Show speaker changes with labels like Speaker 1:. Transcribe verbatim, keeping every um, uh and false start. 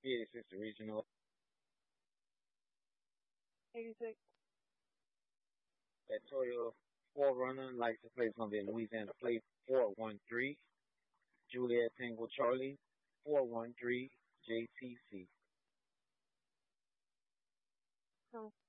Speaker 1: eighty-six original.
Speaker 2: eighty-six.
Speaker 1: That Toyota four runner license plate is gonna be Louisiana plate four one three. Juliet Tango Charlie four one three J T C.
Speaker 2: Oh,